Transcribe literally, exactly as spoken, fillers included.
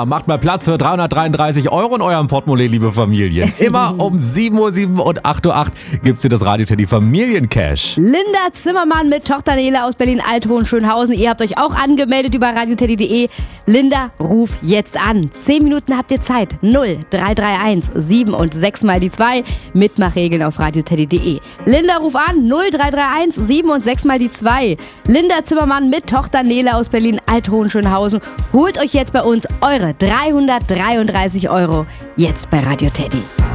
Ja, macht mal Platz für dreihundertdreiunddreißig Euro in eurem Portemonnaie, liebe Familien. Immer um sieben Uhr sieben und acht Uhr acht gibt's hier das Radio Teddy Familiencash. Linda Zimmermann mit Tochter Nele aus Berlin-Althohenschönhausen. Ihr habt euch auch angemeldet über radioteddy punkt de. Linda, ruf jetzt an. Zehn Minuten habt ihr Zeit. null drei drei eins sieben und sechs mal die zwei. Mitmachregeln auf radioteddy punkt de. Linda, ruf an. null drei drei eins sieben und sechs mal die zwei. Linda Zimmermann mit Tochter Nele aus Berlin-Althohenschönhausen. Holt euch jetzt bei uns eure dreihundertdreiunddreißig Euro. Jetzt bei Radio Teddy.